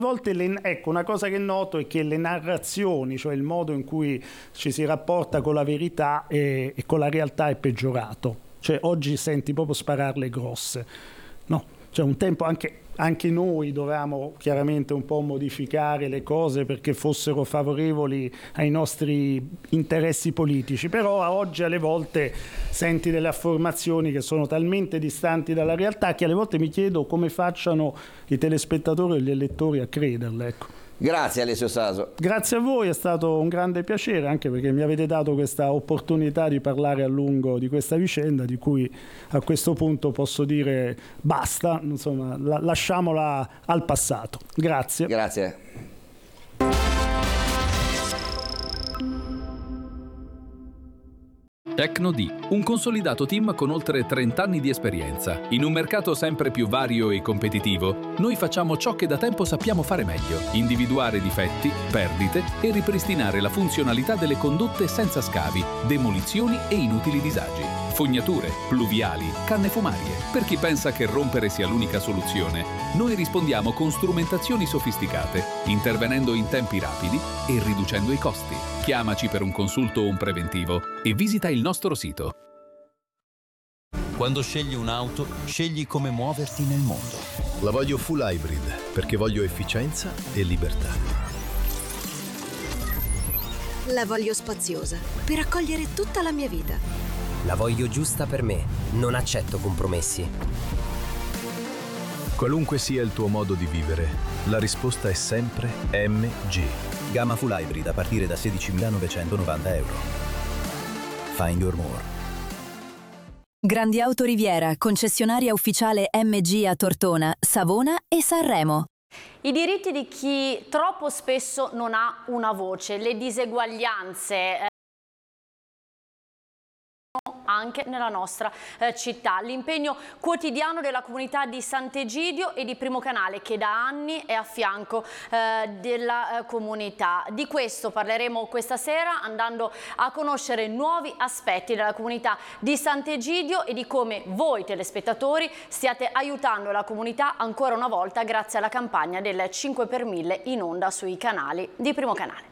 A volte, ecco, una cosa che noto è che le narrazioni, cioè il modo in cui ci si rapporta con la verità e con la realtà è peggiorato. Cioè oggi senti proprio spararle grosse, no? Cioè un tempo anche noi dovevamo chiaramente un po' modificare le cose perché fossero favorevoli ai nostri interessi politici, però oggi alle volte senti delle affermazioni che sono talmente distanti dalla realtà che alle volte mi chiedo come facciano i telespettatori e gli elettori a crederle, ecco. Grazie Alessio Saso. Grazie a voi, è stato un grande piacere, anche perché mi avete dato questa opportunità di parlare a lungo di questa vicenda, di cui a questo punto posso dire basta, insomma, lasciamola al passato. Grazie. Grazie. Tecno-D, un consolidato team con oltre 30 anni di esperienza. In un mercato sempre più vario e competitivo, noi facciamo ciò che da tempo sappiamo fare meglio: individuare difetti, perdite e ripristinare la funzionalità delle condotte senza scavi, demolizioni e inutili disagi. Fognature, pluviali, canne fumarie. Per chi pensa che rompere sia l'unica soluzione, noi rispondiamo con strumentazioni sofisticate, intervenendo in tempi rapidi e riducendo i costi. Chiamaci per un consulto o un preventivo e visita il nostro sito. Quando scegli un'auto, scegli come muoverti nel mondo. La voglio full hybrid perché voglio efficienza e libertà. La voglio spaziosa per accogliere tutta la mia vita. La voglio giusta per me, non accetto compromessi. Qualunque sia il tuo modo di vivere, la risposta è sempre MG. Gamma full hybrid a partire da 16.990 euro. Find your more. Grandi Auto Riviera, concessionaria ufficiale MG a Tortona, Savona e Sanremo. I diritti di chi troppo spesso non ha una voce, le diseguaglianze anche nella nostra città. L'impegno quotidiano della comunità di Sant'Egidio e di Primo Canale, che da anni è a fianco della comunità. Di questo parleremo questa sera, andando a conoscere nuovi aspetti della comunità di Sant'Egidio e di come voi telespettatori stiate aiutando la comunità ancora una volta grazie alla campagna del 5 per 1000 in onda sui canali di Primo Canale.